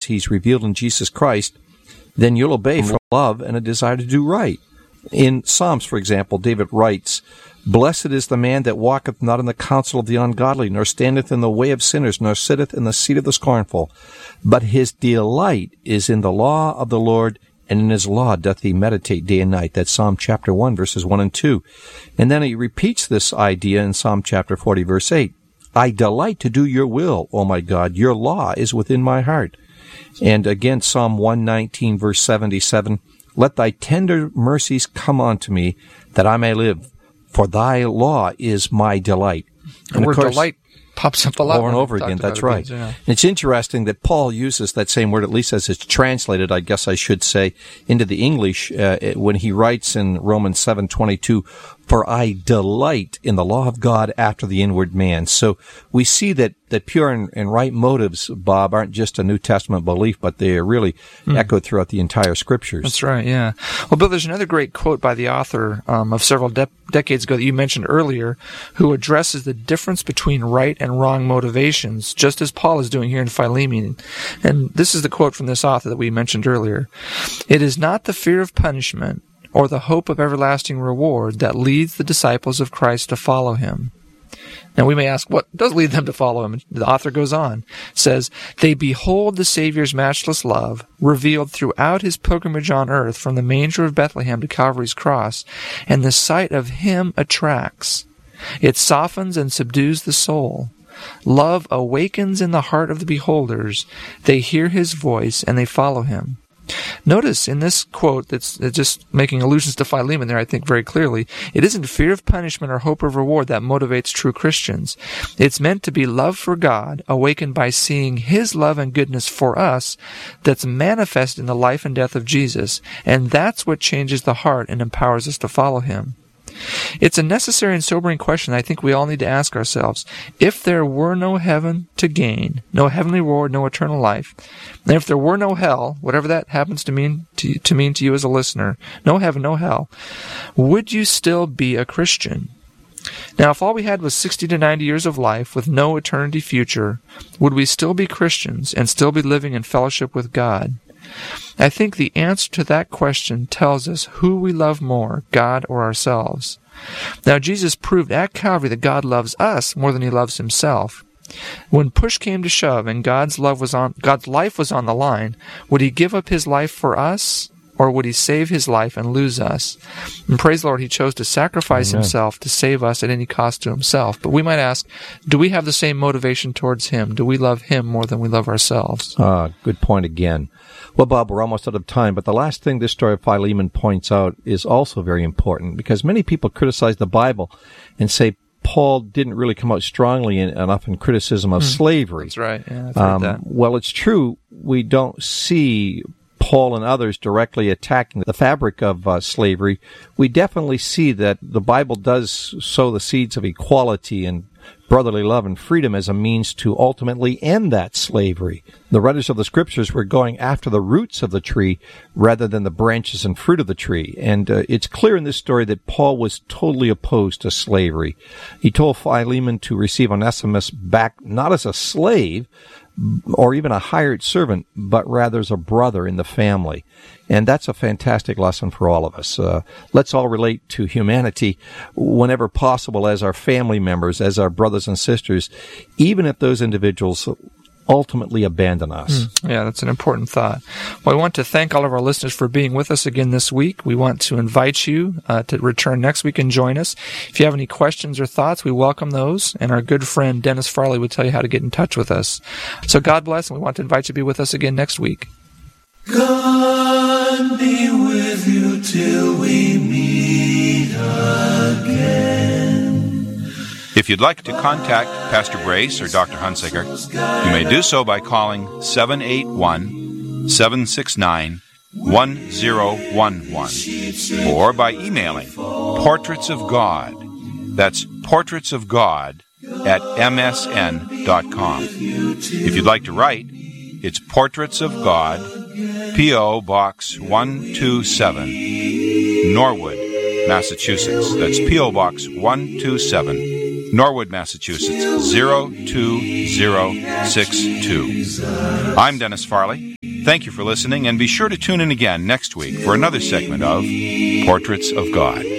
He's revealed in Jesus Christ, then you'll obey from love and a desire to do right. In Psalms, for example, David writes, "Blessed is the man that walketh not in the counsel of the ungodly, nor standeth in the way of sinners, nor sitteth in the seat of the scornful. But his delight is in the law of the Lord, and in his law doth he meditate day and night." That's Psalm chapter 1, verses 1 and 2. And then he repeats this idea in Psalm chapter 40, verse 8. "I delight to do your will, O my God. Your law is within my heart." And again, Psalm 119, verse 77. "Let thy tender mercies come unto me, that I may live. For thy law is my delight." And the word delight pops up a lot. Over and over again, that's right. And it's interesting that Paul uses that same word, at least as it's translated, I guess I should say, into the English, when he writes in Romans 7:22, "For I delight in the law of God after the inward man." So we see that pure and right motives, Bob, aren't just a New Testament belief, but they are really echoed throughout the entire Scriptures. That's right, yeah. Well, Bill, there's another great quote by the author of several decades ago that you mentioned earlier, who addresses the difference between right and wrong motivations, just as Paul is doing here in Philemon. And this is the quote from this author that we mentioned earlier. "It is not the fear of punishment or the hope of everlasting reward that leads the disciples of Christ to follow him." Now we may ask, what does lead them to follow him? The author goes on, says, "They behold the Savior's matchless love, revealed throughout his pilgrimage on earth from the manger of Bethlehem to Calvary's cross, and the sight of him attracts. It softens and subdues the soul. Love awakens in the heart of the beholders. They hear his voice, and they follow him." Notice in this quote, that's just making allusions to Philemon there, I think, very clearly, it isn't fear of punishment or hope of reward that motivates true Christians. It's meant to be love for God, awakened by seeing his love and goodness for us, that's manifest in the life and death of Jesus, and that's what changes the heart and empowers us to follow him. It's a necessary and sobering question I think we all need to ask ourselves. If there were no heaven to gain, no heavenly reward, no eternal life, and if there were no hell, whatever that happens to mean to you as a listener, no heaven, no hell, would you still be a Christian? Now, if all we had was 60 to 90 years of life with no eternity future, would we still be Christians and still be living in fellowship with God? I think the answer to that question tells us who we love more, God or ourselves. Now, Jesus proved at Calvary that God loves us more than he loves himself. When push came to shove and God's life was on the line, would he give up his life for us, or would he save his life and lose us? And praise the Lord, he chose to sacrifice himself to save us at any cost to himself. But we might ask, do we have the same motivation towards him? Do we love him more than we love ourselves? Good point again. Well, Bob, we're almost out of time, but the last thing this story of Philemon points out is also very important, because many people criticize the Bible and say Paul didn't really come out strongly enough in criticism of slavery. That's right. Yeah, I've heard that. Well, it's true. We don't see Paul and others directly attacking the fabric of slavery. We definitely see that the Bible does sow the seeds of equality and brotherly love and freedom as a means to ultimately end that slavery. The writers of the Scriptures were going after the roots of the tree rather than the branches and fruit of the tree. And it's clear in this story that Paul was totally opposed to slavery. He told Philemon to receive Onesimus back not as a slave or even a hired servant, but rather as a brother in the family. And that's a fantastic lesson for all of us. Let's all relate to humanity whenever possible as our family members, as our brothers and sisters, even if those individuals ultimately abandon us. Yeah, that's an important thought. Well, I want to thank all of our listeners for being with us again this week. We want to invite you to return next week and join us. If you have any questions or thoughts, we welcome those, and our good friend Dennis Farley would tell you how to get in touch with us. So God bless, and we want to invite you to be with us again next week. God be with you till we meet again. If you'd like to contact Pastor Brace or Dr. Hunsaker, you may do so by calling 781-769-1011 or by emailing Portraits of God. That's Portraits of God at msn.com. If you'd like to write, it's Portraits of God, P.O. Box 127, Norwood, Massachusetts. That's P.O. Box 127, Norwood, Massachusetts, 02062. I'm Dennis Farley. Thank you for listening, and be sure to tune in again next week for another segment of Portraits of God.